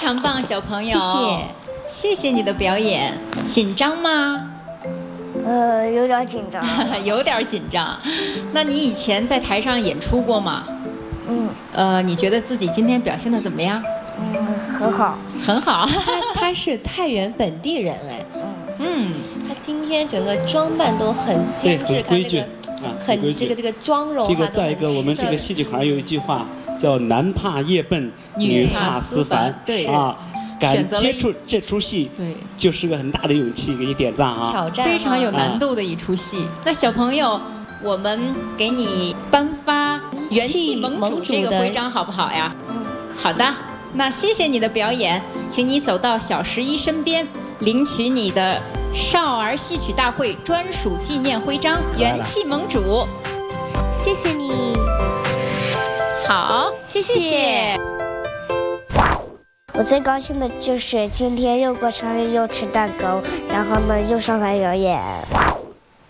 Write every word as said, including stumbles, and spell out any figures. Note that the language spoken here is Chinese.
常棒，小朋友， 谢谢， 谢谢你的表演。紧张吗？ 呃，有点紧张。 有点紧张。那你以前在台上演出过吗？ 嗯。 呃，你觉得自己今天表现的怎么样？ 嗯，很好。 很好。 他他是太原本地人哎。 嗯。 他今天整个装扮都很精致， 很规矩啊，很这个这个妆容。 这个再一个，我们这个戏剧行有一句话叫“男怕夜笨，女怕思烦”。 对啊。敢接触这出戏， 对， 就是个很大的勇气，给你点赞啊！ 挑战非常有难度的一出戏。那小朋友，我们给你颁发元气盟主这个徽章，好不好呀？嗯，好的。那谢谢你的表演，请你走到小十一身边，领取你的少儿戏曲大会专属纪念徽章——元气盟主。 谢谢你。 好，谢谢。 我最高兴的就是今天又过生日又吃蛋糕，然后呢又上台表演。